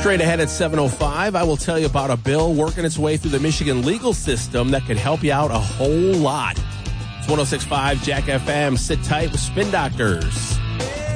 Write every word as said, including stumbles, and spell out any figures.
Straight ahead at seven oh five, I will tell you about a bill working its way through the Michigan legal system that could help you out a whole lot. It's one oh six point five Jack F M. Sit tight with Spin Doctors.